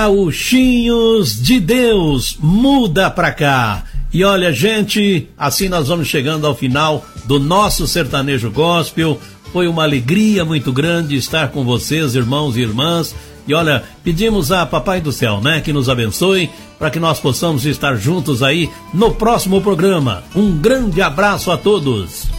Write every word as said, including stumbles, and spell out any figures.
Gauchinhos de Deus, muda pra cá. E olha, gente, assim nós vamos chegando ao final do nosso Sertanejo Gospel. Foi uma alegria muito grande estar com vocês, irmãos e irmãs. E olha, pedimos a Papai do Céu, né, que nos abençoe, para que nós possamos estar juntos aí no próximo programa. Um grande abraço a todos.